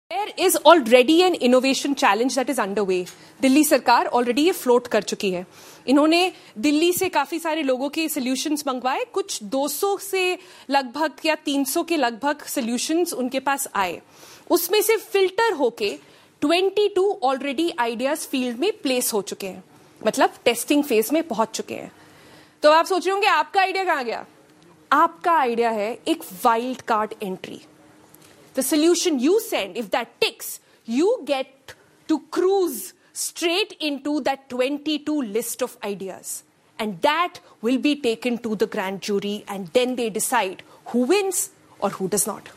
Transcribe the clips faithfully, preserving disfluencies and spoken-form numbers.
There is already an innovation challenge that is underway. Delhi सरकार already ये float कर चुकी है. इन्होंने दिल्ली से काफी सारे लोगों के सॉल्यूशंस मंगवाए. कुछ दो सौ से लगभग या तीन सौ के लगभग सॉल्यूशंस उनके पास आए. उसमें से फिल्टर होके बाईस ऑलरेडी आइडियाज फील्ड में प्लेस हो चुके हैं, मतलब टेस्टिंग फेज में पहुंच चुके हैं. तो आप सोच रहे होंगे आपका आइडिया कहां गया? आपका आइडिया है एक wild card entry. The solution you send, if that ticks, you get to cruise straight into that twenty-two list of ideas. And that will be taken to the grand jury, and then they decide who wins or who does not.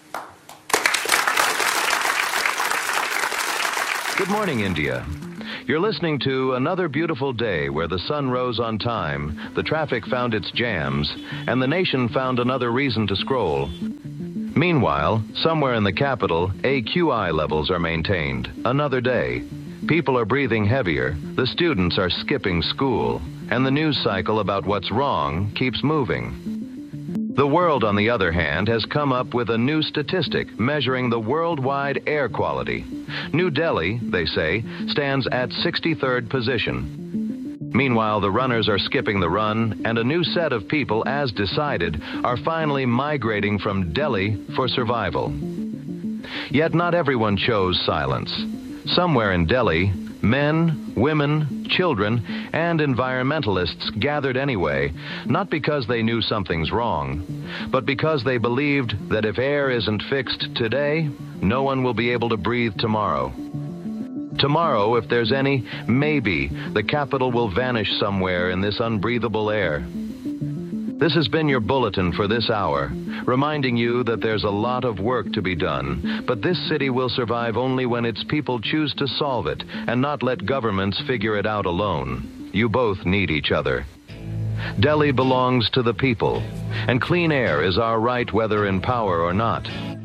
Good morning, India. You're listening to another beautiful day where the sun rose on time, the traffic found its jams, and the nation found another reason to scroll. Meanwhile, somewhere in the capital, A Q I levels are maintained. Another day. People are breathing heavier, the students are skipping school, and the news cycle about what's wrong keeps moving. The world, on the other hand, has come up with a new statistic measuring the worldwide air quality. New Delhi, they say, stands at sixty-third position. Meanwhile, the runners are skipping the run, and a new set of people, as decided, are finally migrating from Delhi for survival. Yet not everyone chose silence. Somewhere in Delhi, men, women, children, and environmentalists gathered anyway, not because they knew something's wrong, but because they believed that if air isn't fixed today, no one will be able to breathe tomorrow. Tomorrow, if there's any, maybe the capital will vanish somewhere in this unbreathable air. This has been your bulletin for this hour, reminding you that there's a lot of work to be done, but this city will survive only when its people choose to solve it and not let governments figure it out alone. You both need each other. Delhi belongs to the people, and clean air is our right whether in power or not.